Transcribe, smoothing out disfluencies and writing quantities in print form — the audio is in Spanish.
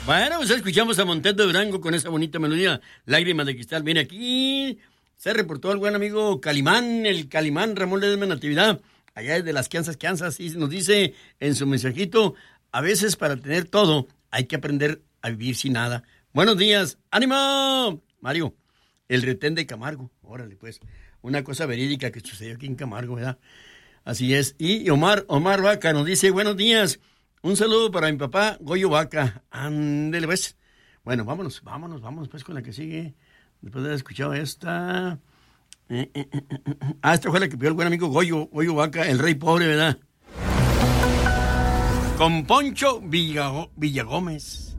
Bueno, pues escuchamos a Montet de Durango con esa bonita melodía, Lágrimas de Cristal. Viene aquí, se reportó el buen amigo Calimán, el Calimán Ramón Ledesma Natividad, allá desde las Kansas, y nos dice en su mensajito, a veces para tener todo hay que aprender a vivir sin nada. Buenos días, ¡ánimo! Mario, el retén de Camargo, órale pues, una cosa verídica que sucedió aquí en Camargo, ¿verdad? Así es. Y Omar Vaca nos dice, buenos días, un saludo para mi papá, Goyo Vaca. Ándele pues. Bueno, vámonos pues con la que sigue. Después de haber escuchado esta. Esta fue la que pidió el buen amigo Goyo Vaca, el rey pobre, ¿verdad? Con Poncho Villagómez.